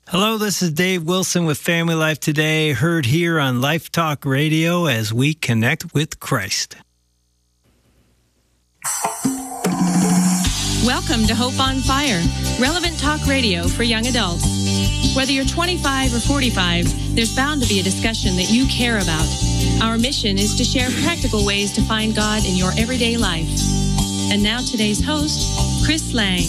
Hello, this is Dave Wilson with Family Life Today, heard here on Life Talk Radio as we connect with Christ. Welcome to Hope on Fire, relevant talk radio for young adults. Whether you're 25 or 45, there's bound to be a discussion that you care about. Our mission is to share practical ways to find God in your everyday life. And now today's host, Chris Lang.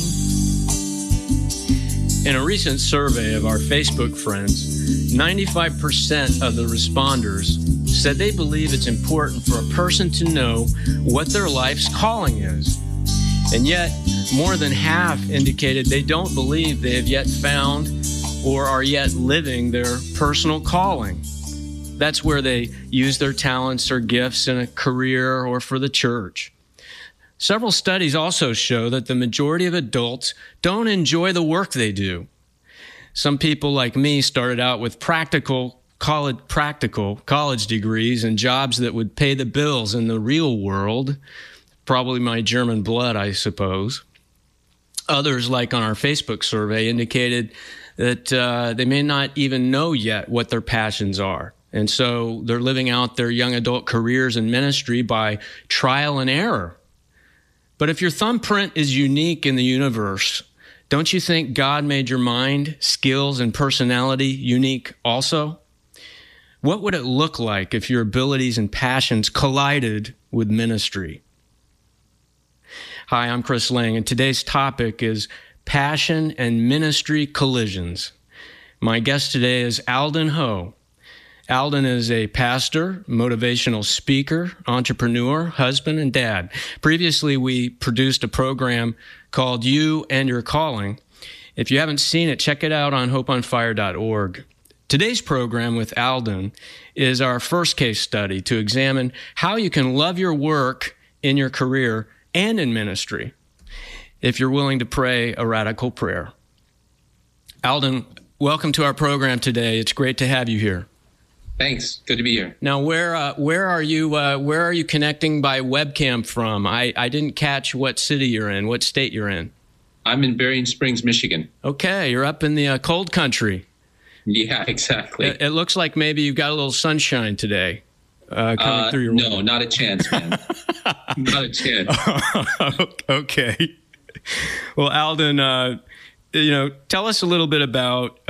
In a recent survey of our Facebook friends, 95% of the responders said they believe it's important for a person to know what their life's calling is. And yet, more than half indicated they don't believe they have yet found or are yet living their personal calling. That's where they use their talents or gifts in a career or for the church. Several studies also show that the majority of adults don't enjoy the work they do. Some people like me started out with practical college degrees and jobs that would pay the bills in the real world. Probably my German blood, I suppose. Others, like on our Facebook survey, indicated that they may not even know yet what their passions are. And so they're living out their young adult careers in ministry by trial and error. But if your thumbprint is unique in the universe, don't you think God made your mind, skills, and personality unique also? What would it look like if your abilities and passions collided with ministry? Hi, I'm Chris Lang, and today's topic is passion and ministry collisions. My guest today is Alden Ho. Alden is a pastor, motivational speaker, entrepreneur, husband, and dad. Previously, we produced a program called You and Your Calling. If you haven't seen it, check it out on hopeonfire.org. Today's program with Alden is our first case study to examine how you can love your work in your career and in ministry if you're willing to pray a radical prayer. Alden, welcome to our program today. It's great to have you here. Thanks. Good to be here. Now, where are you connecting by webcam from? I didn't catch what city you're in, what state you're in. I'm in Berrien Springs, Michigan. Okay, you're up in the cold country. Yeah, exactly. It looks like maybe you've got a little sunshine today coming through your window. No, not a chance, man. Not a chance. Okay. Well, Alden, tell us a little bit about,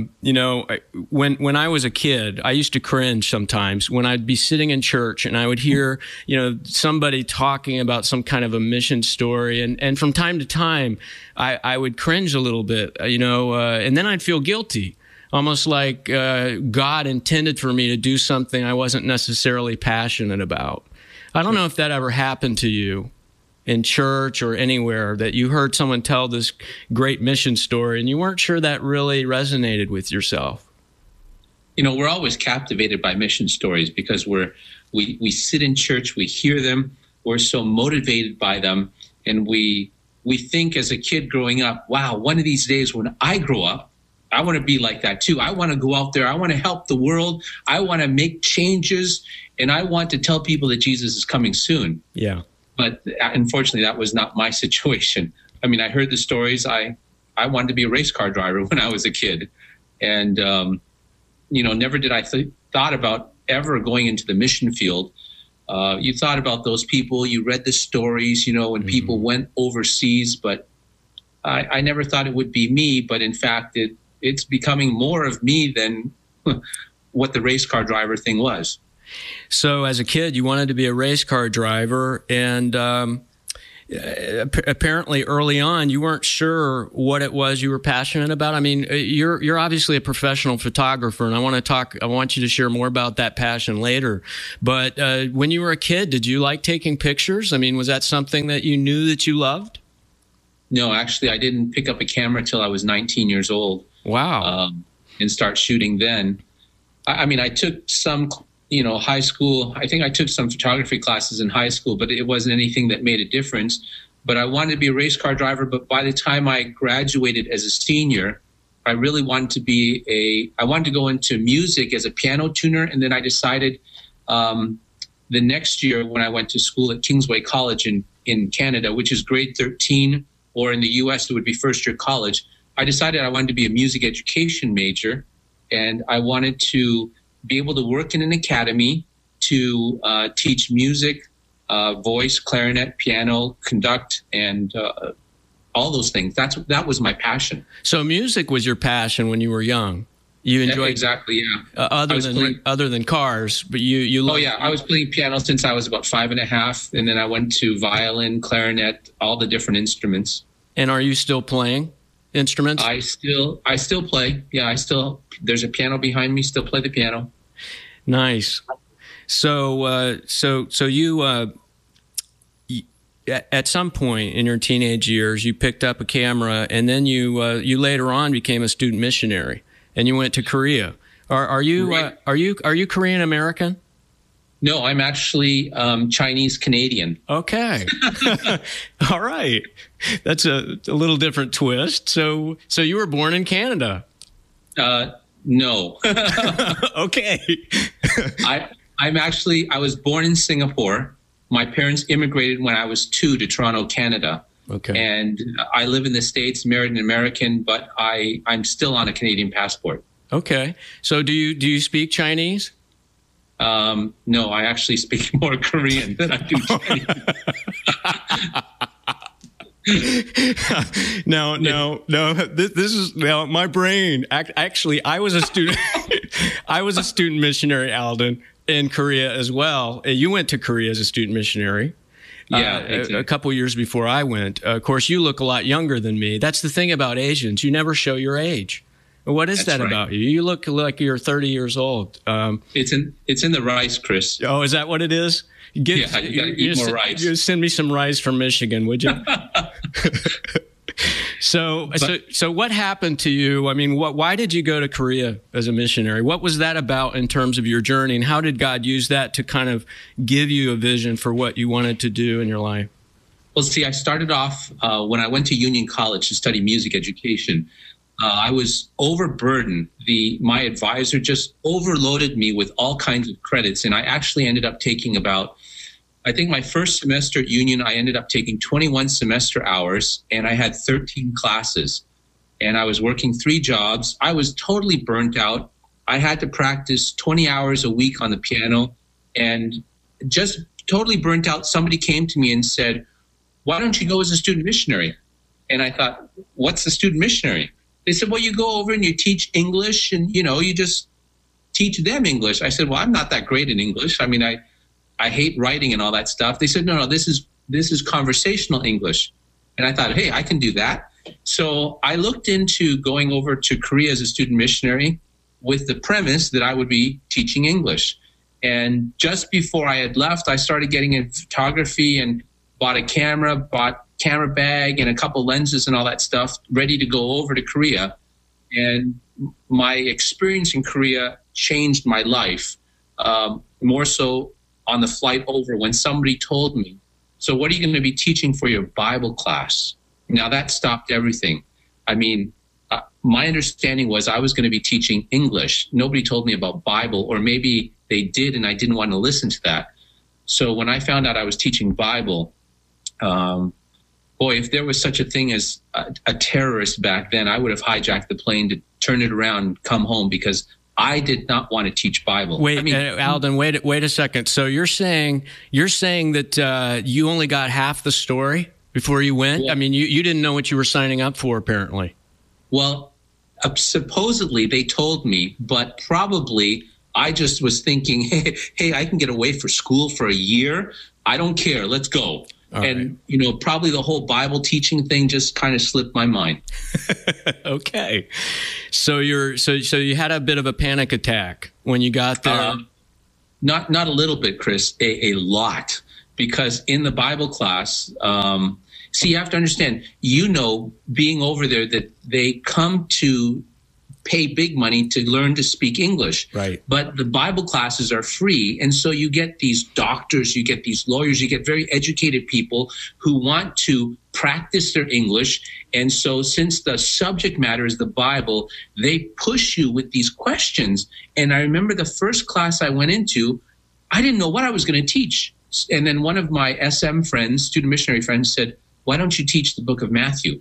when I was a kid, I used to cringe sometimes when I'd be sitting in church and I would hear, somebody talking about some kind of a mission story. And from time to time, I would cringe a little bit, and then I'd feel guilty, almost like God intended for me to do something I wasn't necessarily passionate about. I don't know if that ever happened to you in church or anywhere, that you heard someone tell this great mission story and you weren't sure that really resonated with yourself. We're always captivated by mission stories because we sit in church, we hear them, we're so motivated by them, and we think as a kid growing up, wow, one of these days when I grow up, I want to be like that too. I want to go out there. I want to help the world. I want to make changes, and I want to tell people that Jesus is coming soon. Yeah. But unfortunately, that was not my situation. I mean, I heard the stories. I wanted to be a race car driver when I was a kid. And, never did I thought about ever going into the mission field. You thought about those people. You read the stories, when people went overseas. But I never thought it would be me. But in fact, it's becoming more of me than what the race car driver thing was. So as a kid, you wanted to be a race car driver, and apparently early on, you weren't sure what it was you were passionate about. I mean, you're obviously a professional photographer, and I want you to share more about that passion later. But when you were a kid, did you like taking pictures? I mean, was that something that you knew that you loved? No, actually, I didn't pick up a camera till I was 19 years old. Wow. And start shooting then. I took some high school. I think I took some photography classes in high school, but it wasn't anything that made a difference. But I wanted to be a race car driver. But by the time I graduated as a senior, I really wanted to I wanted to go into music as a piano tuner. And then I decided the next year when I went to school at Kingsway College in Canada, which is grade 13, or in the U.S. it would be first year college, I decided I wanted to be a music education major, and I wanted to be able to work in an academy to teach music, voice, clarinet, piano, conduct, and all those things. That was my passion. So music was your passion when you were young. You enjoyed exactly, yeah. Other than cars, but you. Oh yeah, I was playing piano since I was about 5.5, and then I went to violin, clarinet, all the different instruments. And are you still playing instruments? I still play. Yeah, there's a piano behind me. Still play the piano. Nice. So you at some point in your teenage years, you picked up a camera, and then you later on became a student missionary, and you went to Korea. Are you Korean American? No, I'm actually Chinese Canadian. Okay. All right. That's a little different twist. So you were born in Canada? No. Okay. I was born in Singapore. My parents immigrated when I was 2 to Toronto, Canada. Okay. And I live in the States, married an American, but I'm still on a Canadian passport. Okay. So do you speak Chinese? No, I actually speak more Korean than I do Chinese. No. This is now my brain. Actually, I was a student. I was a student missionary, Alden, in Korea as well. You went to Korea as a student missionary. Yeah, exactly. A couple years before I went. Of course, you look a lot younger than me. That's the thing about Asians. You never show your age. What is that about you? You look like you're 30 years old. It's in the rice, Chris. Oh, is that what it is? You gotta eat more rice. You send me some rice from Michigan, would you? So what happened to you? I mean, why did you go to Korea as a missionary? What was that about in terms of your journey, and how did God use that to kind of give you a vision for what you wanted to do in your life? Well, see, I started off when I went to Union College to study music education. I was overburdened. My advisor just overloaded me with all kinds of credits, and I actually ended up taking I think my first semester at Union, I ended up taking 21 semester hours, and I had 13 classes, and I was working 3 jobs. I was totally burnt out. I had to practice 20 hours a week on the piano, and just totally burnt out. Somebody came to me and said, "Why don't you go as a student missionary?" And I thought, what's a student missionary? They said, well, you go over and you teach English, and, you just teach them English. I said, well, I'm not that great in English. I mean, I hate writing and all that stuff. They said, no, this is conversational English. And I thought, hey, I can do that. So I looked into going over to Korea as a student missionary with the premise that I would be teaching English. And just before I had left, I started getting into photography and bought a camera, bought camera bag and a couple lenses and all that stuff, ready to go over to Korea. And my experience in Korea changed my life, more so on the flight over when somebody told me, so what are you going to be teaching for your Bible class? Now that stopped everything. I mean, my understanding was I was going to be teaching English. Nobody told me about Bible, or maybe they did and I didn't want to listen to that. So when I found out I was teaching Bible, boy, if there was such a thing as a terrorist back then, I would have hijacked the plane to turn it around and come home, because I did not want to teach Bible. Wait, Alden, wait a second. So you're saying that you only got half the story before you went? Well, I mean, you didn't know what you were signing up for, apparently. Well, supposedly they told me, but probably I just was thinking, hey, I can get away for school for a year. I don't care. Let's go. And, probably the whole Bible teaching thing just kind of slipped my mind. Okay. So you had a bit of a panic attack when you got there? Not a little bit, Chris, a lot. Because in the Bible class, see, you have to understand, being over there, that they come to pay big money to learn to speak English. Right. But the Bible classes are free. And so you get these doctors, you get these lawyers, you get very educated people who want to practice their English. And so since the subject matter is the Bible, they push you with these questions. And I remember the first class I went into, I didn't know what I was going to teach. And then one of my SM friends, student missionary friends, said, why don't you teach the book of Matthew?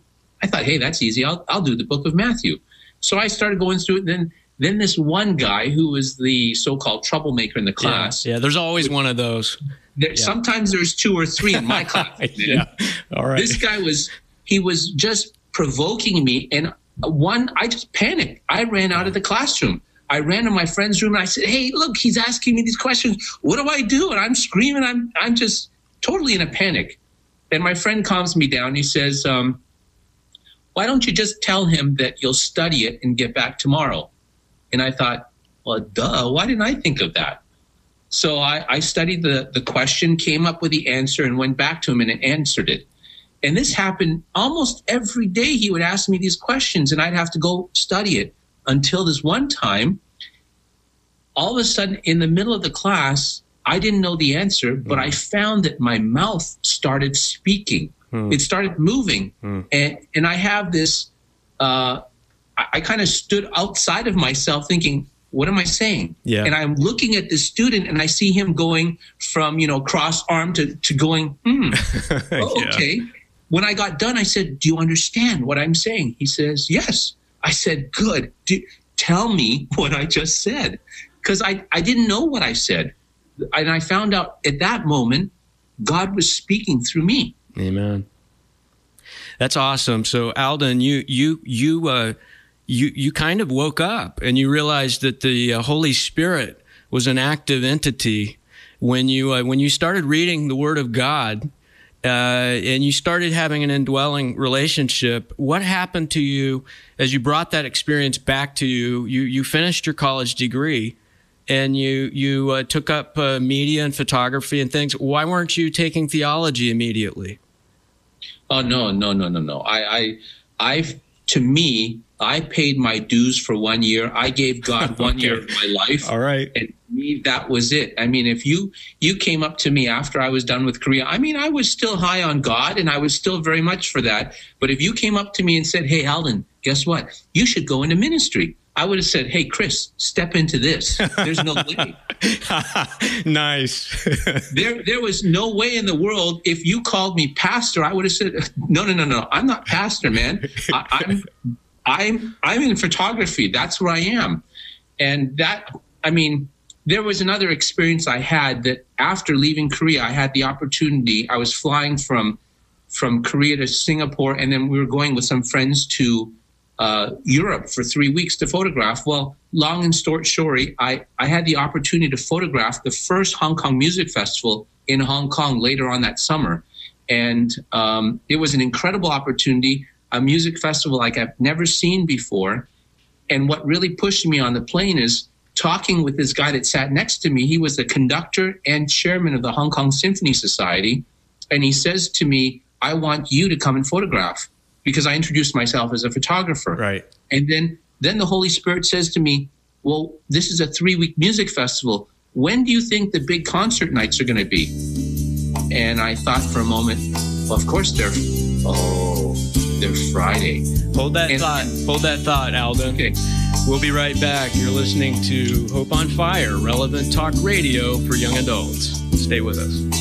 I thought, hey, that's easy. I'll do the book of Matthew. So I started going through it. Then this one guy who was the so-called troublemaker in the class. Yeah, there's always one of those. Sometimes there's 2 or 3 in my class. Yeah, all right. This guy was just provoking me. And I just panicked. I ran out of the classroom. I ran to my friend's room and I said, hey, look, he's asking me these questions. What do I do? And I'm screaming. I'm just totally in a panic. And my friend calms me down. He says, why don't you just tell him that you'll study it and get back tomorrow? And I thought, well, duh, why didn't I think of that? So I studied the question, came up with the answer, and went back to him and answered it. And this happened almost every day. He would ask me these questions, and I'd have to go study it until this one time, all of a sudden, in the middle of the class, I didn't know the answer, but I found that my mouth started speaking. It started moving. And I have this, I kind of stood outside of myself thinking, what am I saying? Yeah. And I'm looking at this student and I see him going from, cross-armed to going, okay. Yeah. When I got done, I said, do you understand what I'm saying? He says, yes. I said, good. Tell me what I just said. Because I didn't know what I said. And I found out at that moment, God was speaking through me. Amen. That's awesome. So Alden, you kind of woke up and you realized that the Holy Spirit was an active entity when you started reading the Word of God and you started having an indwelling relationship. What happened to you as you brought that experience back to you? You finished your college degree and you took up media and photography and things. Why weren't you taking theology immediately? Oh, no. To me, I paid my dues for 1 year. I gave God 1 year of my life. All right. And to me, that was it. I mean, if you came up to me after I was done with Korea, I mean, I was still high on God and I was still very much for that. But if you came up to me and said, hey, Alden, guess what? You should go into ministry. I would have said, hey, Chris, step into this. There's no way. Nice. There was no way in the world. If you called me pastor, I would have said, no. I'm not pastor, man. I'm in photography. That's where I am. And there was another experience I had that after leaving Korea, I had the opportunity. I was flying from Korea to Singapore, and then we were going with some friends to Europe for 3 weeks to photograph. Well, long and short story, I had the opportunity to photograph the first Hong Kong Music Festival in Hong Kong later on that summer. And it was an incredible opportunity, a music festival like I've never seen before. And what really pushed me on the plane is talking with this guy that sat next to me. He was the conductor and chairman of the Hong Kong Symphony Society. And he says to me, I want you to come and photograph, because I introduced myself as a photographer. Right. And then the Holy Spirit says to me, well, this is a 3-week music festival. When do you think the big concert nights are going to be? And I thought for a moment, well, of course they're Friday. Hold that thought, Alden. Okay. We'll be right back. You're listening to Hope on Fire, relevant talk radio for young adults. Stay with us.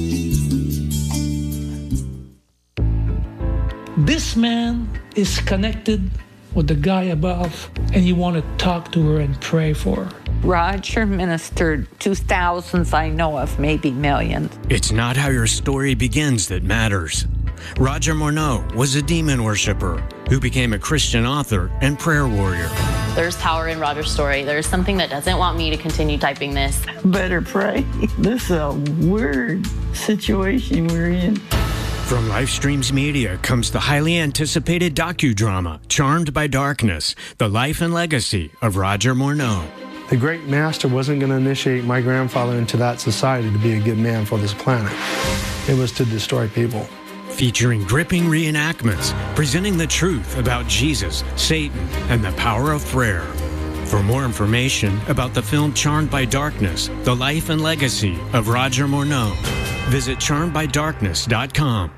This man is connected with the guy above, and you want to talk to her and pray for her. Roger ministered to thousands I know of, maybe millions. It's not how your story begins that matters. Roger Morneau was a demon worshiper who became a Christian author and prayer warrior. There's power in Roger's story. There's something that doesn't want me to continue typing this. Better pray. This is a weird situation we're in. From Lifestreams Media comes the highly anticipated docudrama, Charmed by Darkness, the life and legacy of Roger Morneau. The great master wasn't going to initiate my grandfather into that society to be a good man for this planet. It was to destroy people. Featuring gripping reenactments, presenting the truth about Jesus, Satan, and the power of prayer. For more information about the film Charmed by Darkness, the life and legacy of Roger Morneau, visit charmedbydarkness.com.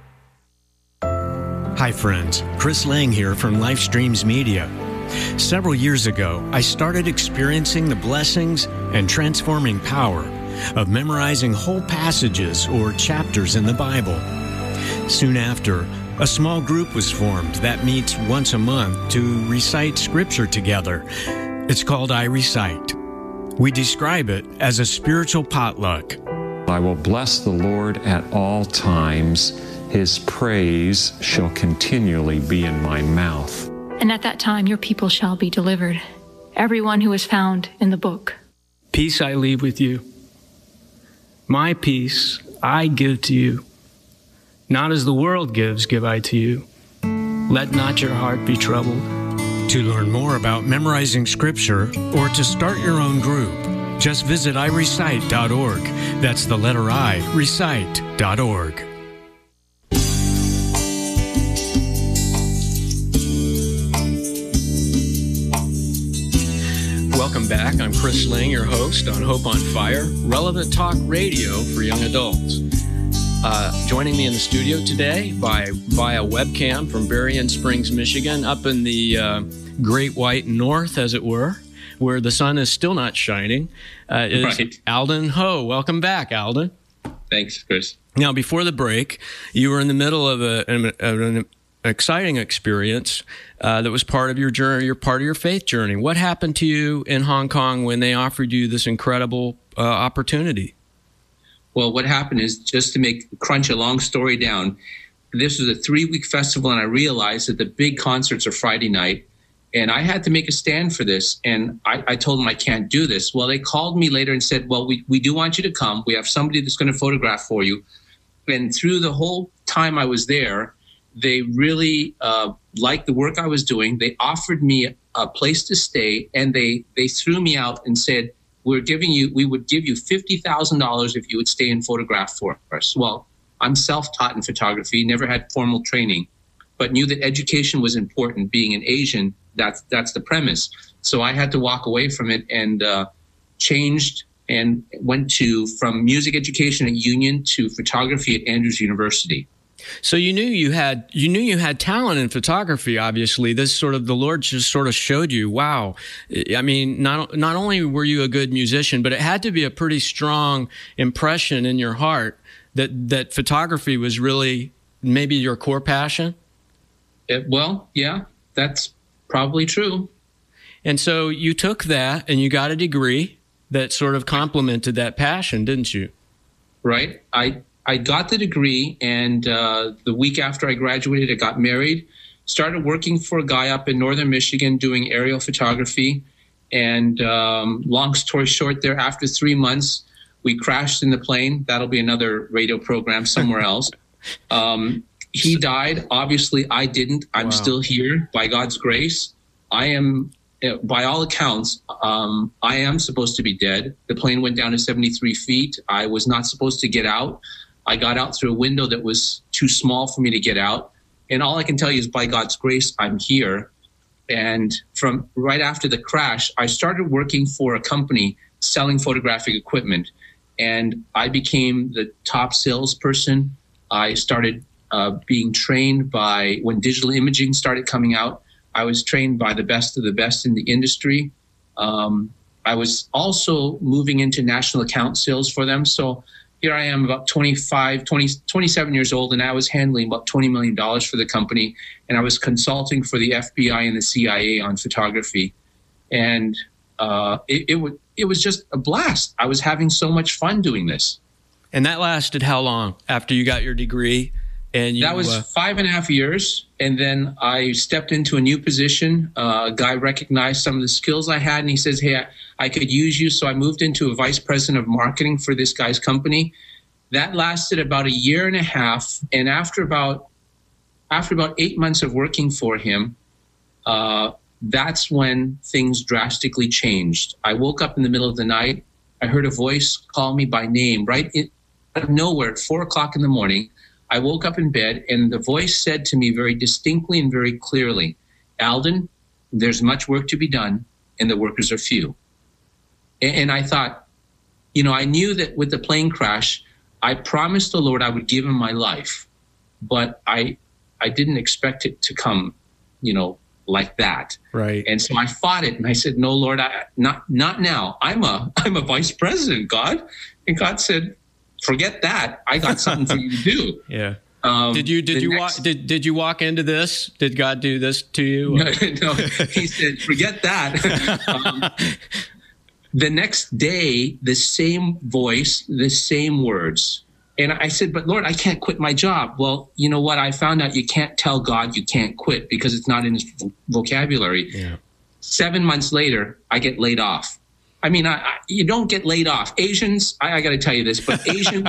Hi friends, Chris Lang here from Lifestreams Media. Several years ago, I started experiencing the blessings and transforming power of memorizing whole passages or chapters in the Bible. Soon after, a small group was formed that meets once a month to recite Scripture together. It's called I Recite. We describe it as a spiritual potluck. I will bless the Lord at all times. His praise shall continually be in my mouth. And at that time your people shall be delivered, everyone who is found in the book. Peace I leave with you. My peace I give to you. Not as the world gives, give I to you. Let not your heart be troubled. To learn more about memorizing Scripture or to start your own group, just visit irecite.org. That's the letter I, recite.org. Welcome back. I'm Chris Lang, your host on Hope on Fire, relevant talk radio for young adults. Joining me in the studio today via webcam from Berrien Springs, Michigan, up in the Great White North, as it were, where the sun is still not shining, is right. Alden Ho. Welcome back, Alden. Thanks, Chris. Now, before the break, you were in the middle of an exciting experience that was part of your journey, part of your faith journey. What happened to you in Hong Kong when they offered you this incredible opportunity? Well, what happened is, just to crunch a long story down, this was a 3-week festival, and I realized that the big concerts are Friday night, and I had to make a stand for this, and I told them I can't do this. Well, they called me later and said, well, we do want you to come. We have somebody that's going to photograph for you. And through the whole time I was there, they really liked the work I was doing. They offered me a place to stay, and they threw me out and said, we would give you $50,000 if you would stay and photograph for us. Well, I'm self-taught in photography, never had formal training, but knew that education was important. Being an Asian, that's the premise. So I had to walk away from it and changed and went from music education at Union to photography at Andrews University. So you knew you had talent in photography. Obviously, the Lord just sort of showed you. Wow, I mean, not only were you a good musician, but it had to be a pretty strong impression in your heart that photography was really maybe your core passion. Well, yeah, that's probably true. And so you took that and you got a degree that sort of complemented that passion, didn't you? Right. I got the degree, and the week after I graduated, I got married, started working for a guy up in northern Michigan doing aerial photography. And long story short there, after 3 months, we crashed in the plane. That'll be another radio program somewhere else. He died. Obviously, I didn't. I'm still here by God's grace. I am, by all accounts, I am supposed to be dead. The plane went down to 73 feet. I was not supposed to get out. I got out through a window that was too small for me to get out. And all I can tell you is, by God's grace, I'm here. And from right after the crash, I started working for a company selling photographic equipment. And I became the top salesperson. I started being trained when digital imaging started coming out. I was trained by the best of the best in the industry. I was also moving into national account sales for them. So here I am, about 27 years old, and I was handling about $20 million for the company. And I was consulting for the FBI and the CIA on photography. And it was just a blast. I was having so much fun doing this. And that lasted how long after you got your degree? And that was 5.5 years. And then I stepped into a new position. A guy recognized some of the skills I had, and he says, hey, I could use you. So I moved into a vice president of marketing for this guy's company. That lasted about 1.5 years. And after about 8 months of working for him, that's when things drastically changed. I woke up in the middle of the night. I heard a voice call me by name out of nowhere at 4:00 in the morning. I woke up in bed, and the voice said to me very distinctly and very clearly, Alden, there's much work to be done, and the workers are few. And I thought, I knew that with the plane crash, I promised the Lord I would give him my life, but I didn't expect it to come, like that. Right. And so I fought it, and I said, no, Lord, not now. I'm a vice president, God. And God said, forget that. I got something for you to do. Yeah. Did you walk into this? Did God do this to you? No, he said, forget that. The next day, the same voice, the same words. And I said, but Lord, I can't quit my job. Well, you know what? I found out you can't tell God you can't quit because it's not in his vocabulary. Yeah. 7 months later, I get laid off. I mean, you don't get laid off. Asians, I got to tell you this, but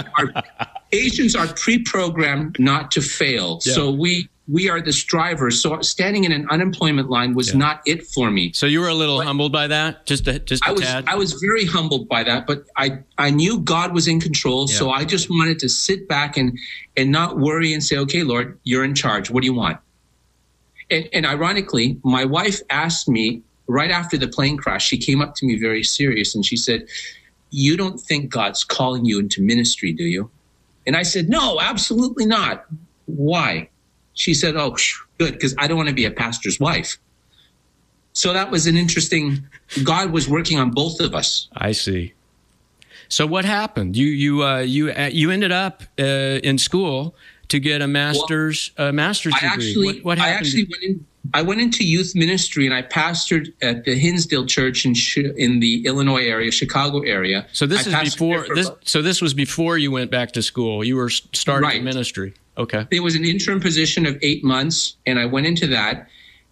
Asians are pre-programmed not to fail. Yeah. So we are the strivers. So standing in an unemployment line was not it for me. So you were a little humbled by that, just a tad? I was very humbled by that, but I knew God was in control. Yeah. So I just wanted to sit back and not worry and say, okay, Lord, you're in charge. What do you want? And ironically, my wife asked me right after the plane crash, she came up to me very serious and she said, you don't think God's calling you into ministry, do you? And I said, no, absolutely not. Why? She said, oh, good, because I don't want to be a pastor's wife. So that was an interesting, God was working on both of us. I see. So what happened? You ended up in school to get a master's degree. What happened? I went into youth ministry and I pastored at the Hinsdale Church in the Illinois area, Chicago area. So this was before you went back to school. You were starting ministry. Okay. There was an interim position of 8 months, and I went into that.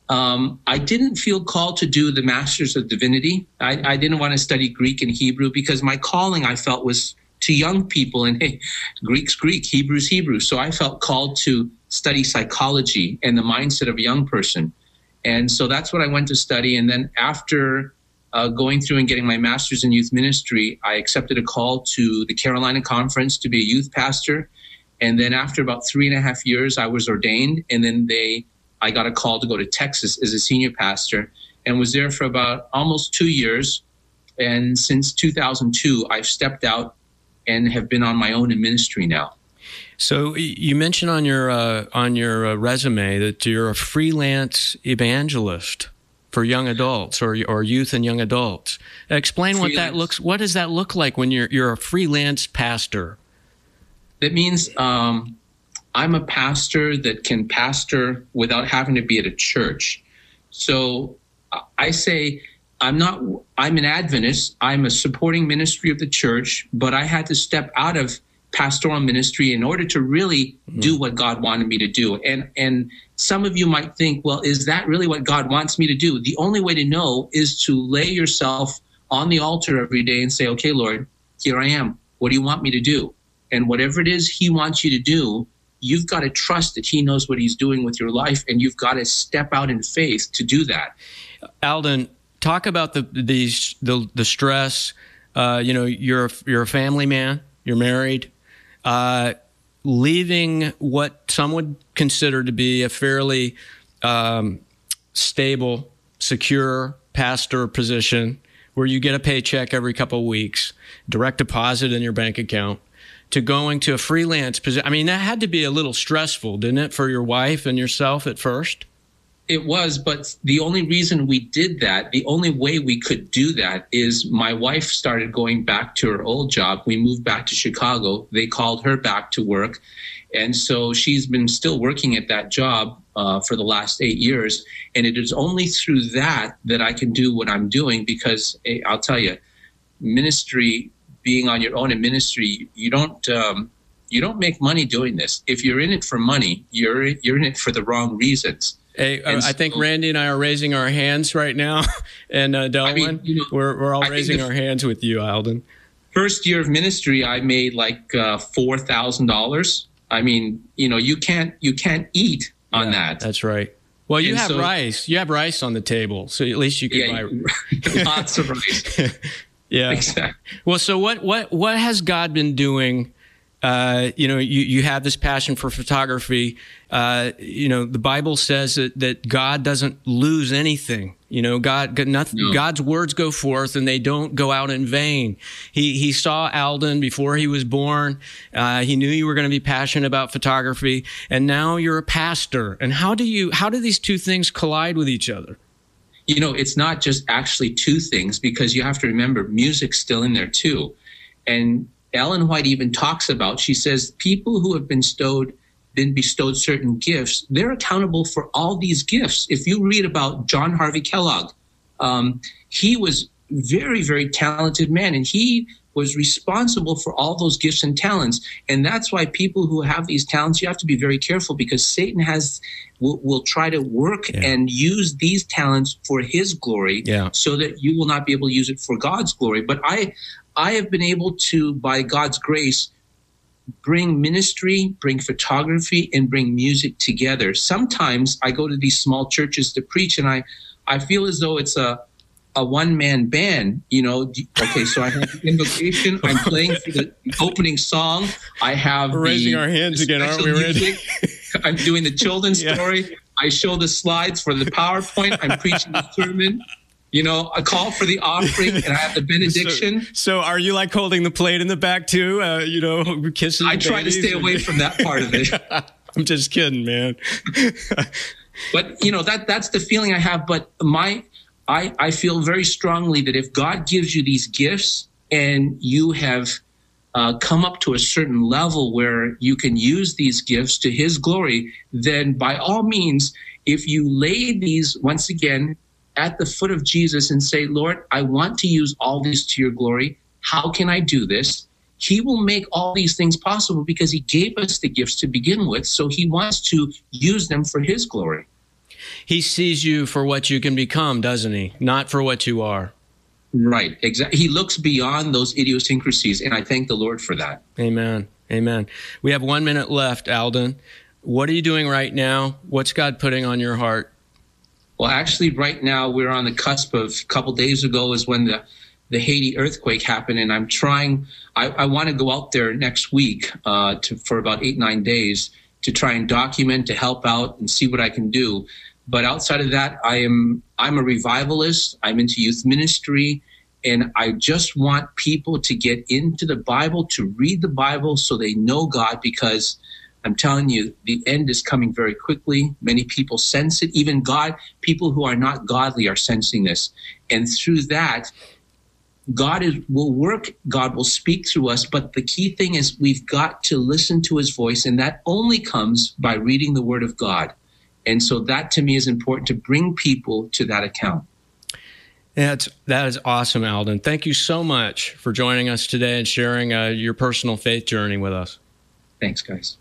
I didn't feel called to do the Master's of Divinity. I didn't want to study Greek and Hebrew because my calling, I felt, was to young people, and hey, Greek's Greek, Hebrew's Hebrew. So I felt called to study psychology and the mindset of a young person. And so that's what I went to study. And then after going through and getting my master's in youth ministry, I accepted a call to the Carolina Conference to be a youth pastor. And then after about 3.5 years, I was ordained. And then I got a call to go to Texas as a senior pastor and was there for about almost 2 years. And since 2002, I've stepped out and have been on my own in ministry now. So you mentioned on your resume that you're a freelance evangelist for young adults or youth and young adults. Explain what does that look like when you're a freelance pastor? That means I'm a pastor that can pastor without having to be at a church. So I say I'm an Adventist. I'm a supporting ministry of the church, but I had to step out of pastoral ministry in order to really do what God wanted me to do. And some of you might think, well, is that really what God wants me to do? The only way to know is to lay yourself on the altar every day and say, okay, Lord, here I am. What do you want me to do? And whatever it is he wants you to do, you've got to trust that he knows what he's doing with your life, and you've got to step out in faith to do that. Alden, talk about the stress. You're a family man. You're married. Leaving what some would consider to be a fairly stable, secure pastor position where you get a paycheck every couple of weeks, direct deposit in your bank account, to going to a freelance position. I mean, that had to be a little stressful, didn't it, for your wife and yourself at first? It was, but the only reason we did that, the only way we could do that is my wife started going back to her old job. We moved back to Chicago. They called her back to work. And so she's been still working at that job for the last 8 years. And it is only through that I can do what I'm doing because I'll tell you, ministry, being on your own in ministry, you don't make money doing this. If you're in it for money, you're in it for the wrong reasons. Hey, I think Randy and I are raising our hands right now, and Delwyn, we're all raising our hands with you, Alden. First year of ministry, I made like $4,000. I mean, you can't eat on that. That's right. Well, you have rice. You have rice on the table, so at least you can buy lots of rice. Yeah, exactly. Well, so what has God been doing? You have this passion for photography. The Bible says that God doesn't lose anything. God's words go forth and they don't go out in vain. He saw Alden before he was born. He knew you were going to be passionate about photography, and now you're a pastor. And how do these two things collide with each other? It's not just actually two things, because you have to remember music's still in there too. And Ellen White even talks about, she says, people who have been bestowed been bestowed certain gifts, they're accountable for all these gifts. If you read about John Harvey Kellogg, he was very, very talented man, and he was responsible for all those gifts and talents. And that's why people who have these talents, you have to be very careful, because Satan will try to work and use these talents for his glory, so that you will not be able to use it for God's glory. But I have been able to, by God's grace, bring ministry, bring photography, and bring music together. Sometimes I go to these small churches to preach, and I feel as though it's a one-man band, Okay, so I have the invocation. I'm playing for the opening song. I have We're raising our hands again, aren't we, Randy? I'm doing the children's story. I show the slides for the PowerPoint. I'm preaching the sermon. A call for the offering, and I have the benediction. So are you like holding the plate in the back too? Kissing. I try to stay away from that part of it. I'm just kidding, man. But that's the feeling I have. But I feel very strongly that if God gives you these gifts and you have come up to a certain level where you can use these gifts to his glory, then by all means, if you lay these once again at the foot of Jesus and say, Lord, I want to use all these to your glory. How can I do this? He will make all these things possible, because he gave us the gifts to begin with. So he wants to use them for his glory. He sees you for what you can become, doesn't he? Not for what you are. Right. Exactly. He looks beyond those idiosyncrasies, and I thank the Lord for that. Amen. Amen. We have 1 minute left, Alden. What are you doing right now? What's God putting on your heart? Well, actually, right now we're on the cusp of, a couple days ago is when the Haiti earthquake happened, and I'm trying. I want to go out there next week for about 8-9 days to try and document, to help out and see what I can do. But outside of that, I'm a revivalist. I'm into youth ministry, and I just want people to get into the Bible, to read the Bible so they know God, because I'm telling you, the end is coming very quickly. Many people sense it. Even people who are not godly are sensing this. And through that, God will work. God will speak through us. But the key thing is we've got to listen to his voice, and that only comes by reading the Word of God. And so that, to me, is important, to bring people to that account. That is awesome, Alden. Thank you so much for joining us today and sharing your personal faith journey with us. Thanks, guys.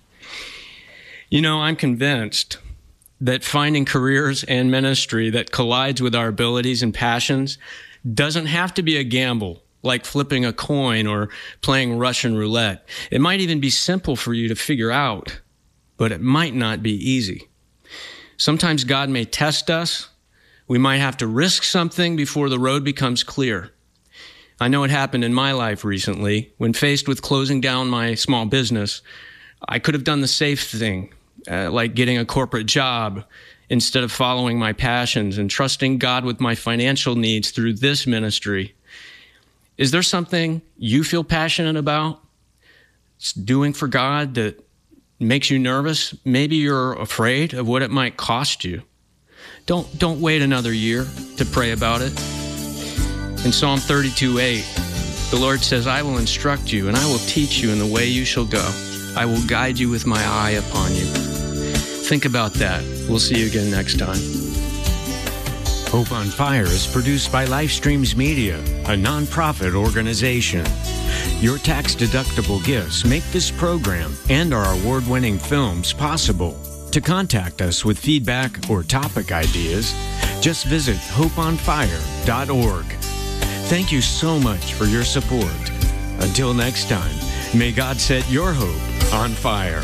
I'm convinced that finding careers and ministry that collides with our abilities and passions doesn't have to be a gamble, like flipping a coin or playing Russian roulette. It might even be simple for you to figure out, but it might not be easy. Sometimes God may test us. We might have to risk something before the road becomes clear. I know it happened in my life recently. When faced with closing down my small business, I could have done the safe thing, like getting a corporate job, instead of following my passions and trusting God with my financial needs through this ministry. Is there something you feel passionate about doing for God that makes you nervous? Maybe you're afraid of what it might cost you. Don't wait another year to pray about it. In Psalm 32:8, the Lord says, I will instruct you and I will teach you in the way you shall go. I will guide you with my eye upon you. Think about that. We'll see you again next time. Hope on Fire is produced by Lifestreams Media, a nonprofit organization. Your tax-deductible gifts make this program and our award-winning films possible. To contact us with feedback or topic ideas, just visit hopeonfire.org. Thank you so much for your support. Until next time, may God set your hope on fire.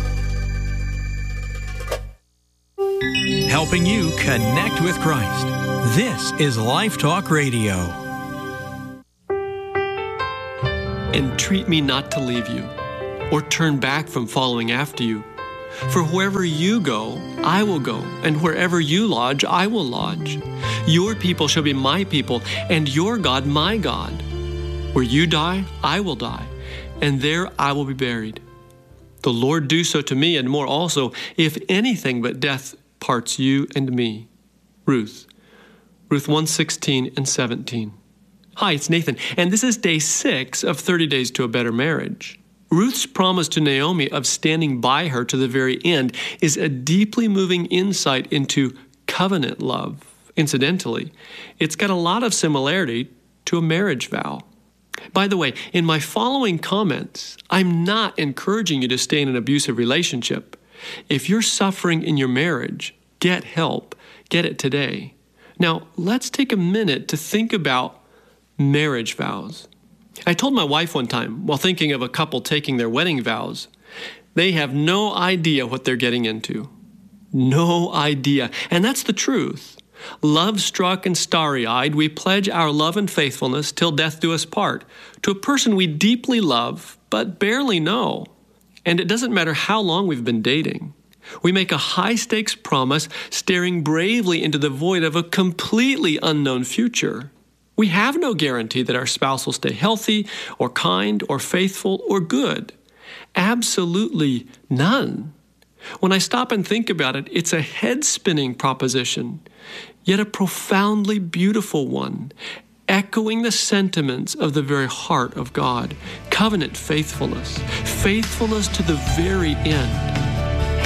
Helping you connect with Christ. This is Life Talk Radio. Entreat me not to leave you, or turn back from following after you. For wherever you go, I will go, and wherever you lodge, I will lodge. Your people shall be my people, and your God my God. Where you die, I will die, and there I will be buried. The Lord do so to me, and more also, if anything but death parts you and me. Ruth 1:16 and 17. Hi, it's Nathan, and this is day 6 of 30 Days to a Better Marriage. Ruth's promise to Naomi of standing by her to the very end is a deeply moving insight into covenant love. Incidentally, it's got a lot of similarity to a marriage vow. By the way, in my following comments, I'm not encouraging you to stay in an abusive relationship. If you're suffering in your marriage, get help. Get it today. Now, let's take a minute to think about marriage vows. I told my wife one time, while thinking of a couple taking their wedding vows, they have no idea what they're getting into. No idea. And that's the truth. Love-struck and starry-eyed, we pledge our love and faithfulness till death do us part to a person we deeply love but barely know. And it doesn't matter how long we've been dating. We make a high-stakes promise staring bravely into the void of a completely unknown future. We have no guarantee that our spouse will stay healthy or kind or faithful or good. Absolutely none. When I stop and think about it, it's a head-spinning proposition, yet a profoundly beautiful one, echoing the sentiments of the very heart of God. Covenant faithfulness, faithfulness to the very end.